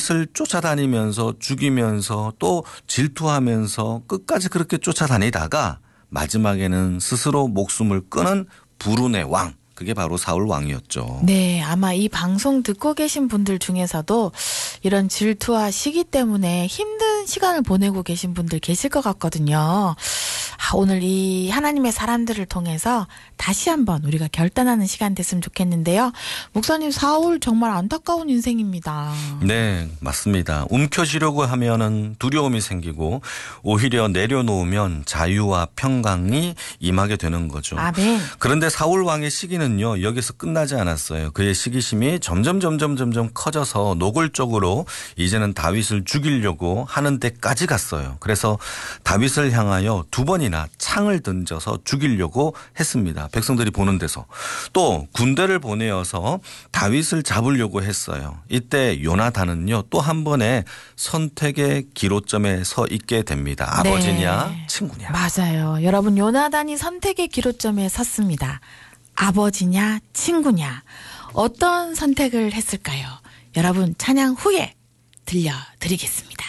다윗을 쫓아다니면서 죽이면서 또 질투하면서 끝까지 그렇게 쫓아다니다가 마지막에는 스스로 목숨을 끊은 불운의 왕. 그게 바로 사울 왕이었죠. 네, 아마 이 방송 듣고 계신 분들 중에서도 이런 질투와 시기 때문에 힘든 시간을 보내고 계신 분들 계실 것 같거든요. 오늘 이 하나님의 사람들을 통해서 다시 한번 우리가 결단하는 시간 됐으면 좋겠는데요. 목사님, 사울 정말 안타까운 인생입니다. 네, 맞습니다. 움켜쥐려고 하면은 두려움이 생기고 오히려 내려놓으면 자유와 평강이 임하게 되는 거죠. 아멘. 그런데 사울 왕의 시기는요, 여기서 끝나지 않았어요. 그의 시기심이 점점 커져서 노골적으로 이제는 다윗을 죽이려고 하는 데까지 갔어요. 그래서 다윗을 향하여 2번이나 창을 던져서 죽이려고 했습니다. 백성들이 보는 데서. 또 군대를 보내어서 다윗을 잡으려고 했어요. 이때 요나단은요, 또 한 번의 선택의 기로점에 서 있게 됩니다. 아버지냐, 네, 친구냐. 맞아요. 여러분, 요나단이 선택의 기로점에 섰습니다. 아버지냐, 친구냐. 어떤 선택을 했을까요? 여러분, 찬양 후에 들려드리겠습니다.